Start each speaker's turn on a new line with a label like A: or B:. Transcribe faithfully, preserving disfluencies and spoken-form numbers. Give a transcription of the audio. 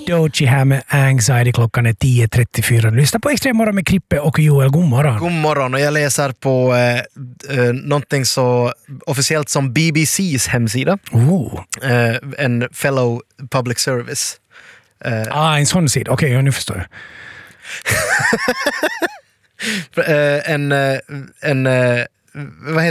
A: Dochi här med Anxiety. Klockan är tio trettiofyra. Lyssna på Extrem morgon med Krippe och Joel. God morgon.
B: God morgon, och jag läser på eh, eh, någonting så officiellt som B B C's hemsida.
A: Oh.
B: Eh, en fellow public service.
A: Eh. Ah, en sån sida. Okej, okay, nu förstår jag.
B: en, en, en vad heter